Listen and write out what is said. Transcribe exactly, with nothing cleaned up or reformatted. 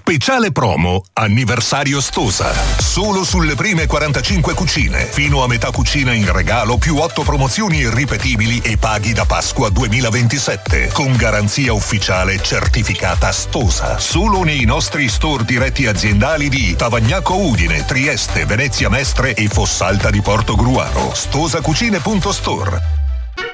Speciale promo anniversario Stosa. Solo sulle prime quarantacinque cucine. Fino a metà cucina in regalo più otto promozioni irripetibili e paghi da Pasqua duemilaventisette. Con garanzia ufficiale certificata Stosa. Solo nei nostri store diretti aziendali di Tavagnacco Udine, Trieste, Venezia Mestre e Fossalta di Portogruaro. stosacucine punto store.